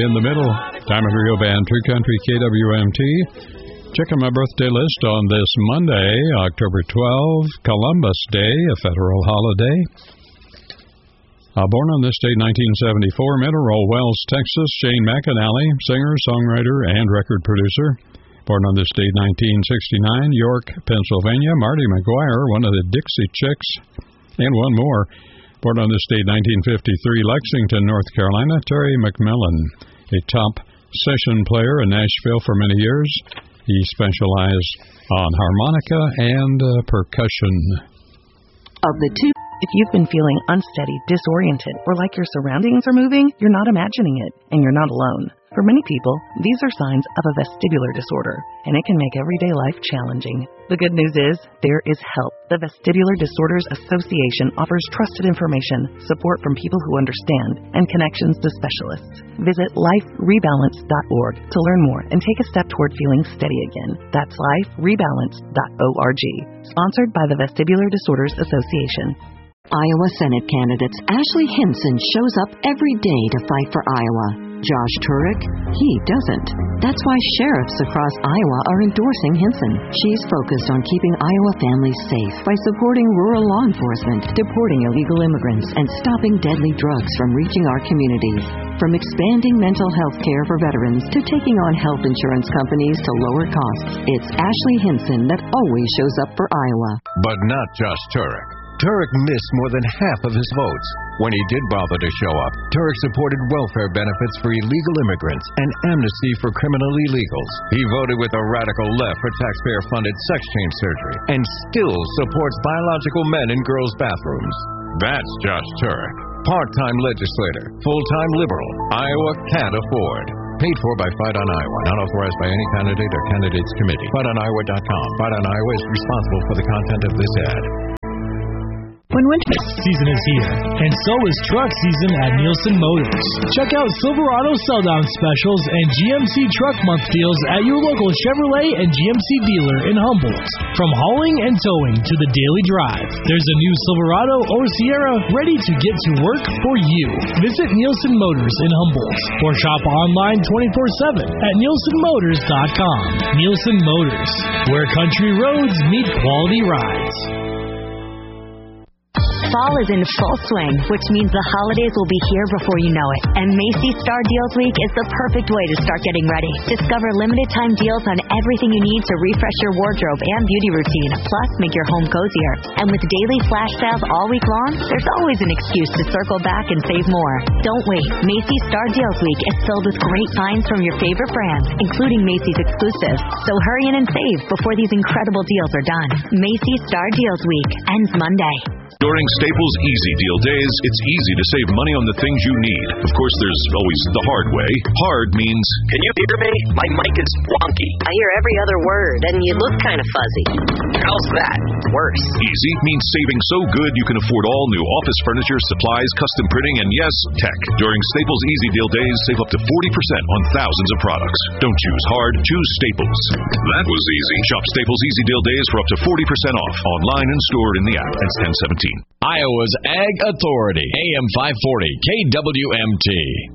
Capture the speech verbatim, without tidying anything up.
in the middle. Diamond Rio Band, True Country, K W M T. Checking my birthday list on this Monday, October twelfth, Columbus Day, a federal holiday. Uh, born on this date, nineteen seventy-four, Mineral Wells, Texas, Shane McAnally, singer, songwriter, and record producer. Born on this date, nineteen sixty-nine, York, Pennsylvania, Marty McGuire, one of the Dixie Chicks, and one more. Born on this date, nineteen fifty-three, Lexington, North Carolina, Terry McMillan, a top session player in Nashville for many years. He specialized on harmonica and uh, percussion. Of the two, if you've been feeling unsteady, disoriented, or like your surroundings are moving, you're not imagining it, and you're not alone. For many people, these are signs of a vestibular disorder, and it can make everyday life challenging. The good news is, there is help. The Vestibular Disorders Association offers trusted information, support from people who understand, and connections to specialists. Visit life rebalance dot org to learn more and take a step toward feeling steady again. That's life rebalance dot org. Sponsored by the Vestibular Disorders Association. Iowa Senate candidates Ashley Hinson shows up every day to fight for Iowa. Josh Turek, he doesn't. That's why sheriffs across Iowa are endorsing Hinson. She's focused on keeping Iowa families safe by supporting rural law enforcement, deporting illegal immigrants, and stopping deadly drugs from reaching our communities. From expanding mental health care for veterans to taking on health insurance companies to lower costs, it's Ashley Hinson that always shows up for Iowa. But not Josh Turek. Turek missed more than half of his votes. When he did bother to show up, Turek supported welfare benefits for illegal immigrants and amnesty for criminal illegals. He voted with the radical left for taxpayer-funded sex change surgery and still supports biological men in girls' bathrooms. That's Josh Turek. Part-time legislator, full-time liberal, Iowa can't afford. Paid for by Fight on Iowa, not authorized by any candidate or candidates committee. fight on iowa dot com. Fight on Iowa is responsible for the content of this ad. When winter season is here, and so is truck season at Nielsen Motors. Check out Silverado sell-down specials and G M C Truck Month deals at your local Chevrolet and G M C dealer in Humboldt. From hauling and towing to the daily drive, there's a new Silverado or Sierra ready to get to work for you. Visit Nielsen Motors in Humboldt or shop online twenty-four seven at nielsen motors dot com. Nielsen Motors, where country roads meet quality rides. Fall is in full swing, which means the holidays will be here before you know it. And Macy's Star Deals Week is the perfect way to start getting ready. Discover limited time deals on everything you need to refresh your wardrobe and beauty routine, plus make your home cozier. And with daily flash sales all week long, there's always an excuse to circle back and save more. Don't wait. Macy's Star Deals Week is filled with great finds from your favorite brands, including Macy's exclusives. So hurry in and save before these incredible deals are done. Macy's Star Deals Week ends Monday. During Staples Easy Deal Days, it's easy to save money on the things you need. Of course, there's always the hard way. Hard means... Can you hear me? My mic is wonky. I hear every other word, and you look kind of fuzzy. How's that? Worse. Easy means saving so good you can afford all new office furniture, supplies, custom printing, and yes, tech. During Staples Easy Deal Days, save up to forty percent on thousands of products. Don't choose hard, choose Staples. That was easy. Shop Staples Easy Deal Days for up to forty percent off, online and stored in the app. That's ten seventeen. Iowa's Ag Authority, A M five forty, K W M T.